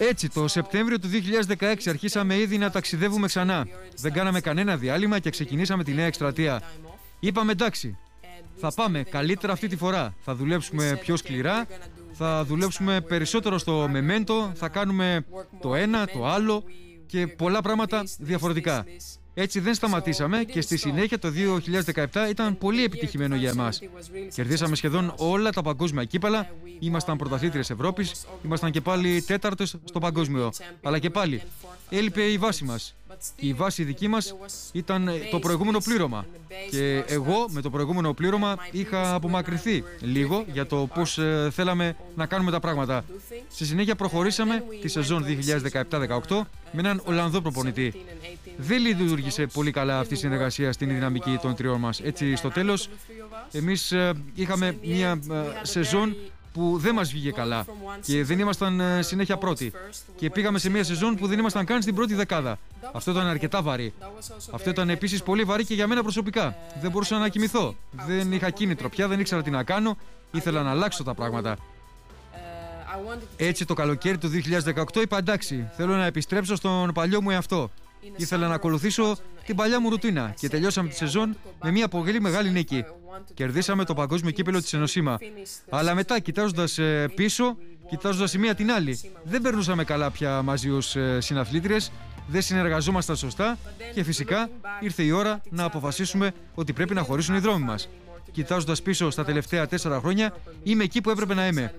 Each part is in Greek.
Έτσι, το Σεπτέμβριο του 2016 αρχίσαμε ήδη να ταξιδεύουμε ξανά. Δεν κάναμε κανένα διάλειμμα και ξεκινήσαμε τη νέα εκστρατεία. Είπαμε εντάξει, θα πάμε καλύτερα αυτή τη φορά. Θα δουλέψουμε πιο σκληρά, θα δουλέψουμε περισσότερο στο Memento, θα κάνουμε το ένα, το άλλο και πολλά πράγματα διαφορετικά. Έτσι δεν σταματήσαμε και στη συνέχεια το 2017 ήταν πολύ επιτυχημένο για εμάς. Κερδίσαμε σχεδόν όλα τα παγκόσμια κύπελα, ήμασταν πρωταθλήτριες Ευρώπης, ήμασταν και πάλι τέταρτος στο παγκόσμιο. Αλλά και πάλι έλειπε η βάση μας. Η βάση δική μας ήταν το προηγούμενο πλήρωμα. Και εγώ με το προηγούμενο πλήρωμα είχα απομακρυνθεί λίγο για το πώς θέλαμε να κάνουμε τα πράγματα. Στη συνέχεια προχωρήσαμε τη σεζόν 2017-18 με έναν Ολλανδό προπονητή. Δεν λειτουργήσε πολύ καλά αυτή η συνεργασία στην δυναμική των τριών μας. Έτσι στο τέλος εμείς είχαμε μια σεζόν που δεν μας βγήκε καλά και δεν ήμασταν συνέχεια πρώτοι. Και πήγαμε σε μια σεζόν που δεν ήμασταν καν στην πρώτη δεκάδα. Αυτό ήταν αρκετά βαρύ. Αυτό ήταν επίσης πολύ βαρύ και για μένα προσωπικά. Δεν μπορούσα να κοιμηθώ. Δεν είχα κίνητρο πια, δεν ήξερα τι να κάνω. Ήθελα να αλλάξω τα πράγματα. Έτσι το καλοκαίρι του 2018 είπα εντάξει, θέλω να επιστρέψω στον παλιό μου εαυτό. Ήθελα να ακολουθήσω την παλιά μου ρουτίνα και τελειώσαμε τη σεζόν με μια πολύ μεγάλη νίκη. Κερδίσαμε το παγκόσμιο κύπελο της Ενωσίμα. Αλλά μετά, κοιτάζοντας πίσω, κοιτάζοντας η μία την άλλη, δεν περνούσαμε καλά πια μαζί ως συναθλήτριες, δεν συνεργαζόμασταν σωστά και φυσικά ήρθε η ώρα να αποφασίσουμε ότι πρέπει να χωρίσουν οι δρόμοι μας. Κοιτάζοντας πίσω στα τελευταία 4 χρόνια, είμαι εκεί που έπρεπε να είμαι.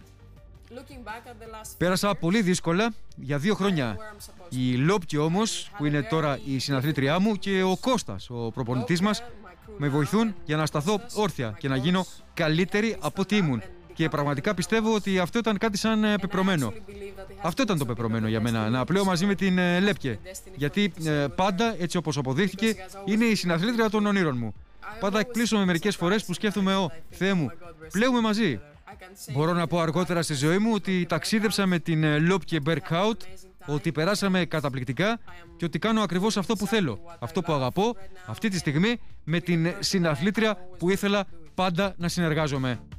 Πέρασα πολύ δύσκολα για 2 χρόνια. Η Λόπκη όμως, που είναι τώρα η συναθλήτριά μου, και ο Κώστας, ο προπονητής μας, με βοηθούν για να σταθώ όρθια και να γίνω καλύτερη από ό,τι ήμουν. Και πραγματικά πιστεύω ότι αυτό ήταν κάτι σαν πεπρωμένο. Αυτό ήταν το πεπρωμένο για μένα, να πλέω μαζί με την Λέπκε. Γιατί πάντα, έτσι όπως αποδείχθηκε, είναι η συναθλήτρια των ονείρων μου. Πάντα εκπλήσωμαι μερικές φορές που σκέφτομαι, Θεέ μου, πλέουμε μαζί. Μπορώ να πω αργότερα στη ζωή μου ότι ταξίδεψα με την Λόπκε Berghout, ότι περάσαμε καταπληκτικά και ότι κάνω ακριβώς αυτό που θέλω. Αυτό που αγαπώ αυτή τη στιγμή με την συναθλήτρια που ήθελα πάντα να συνεργάζομαι.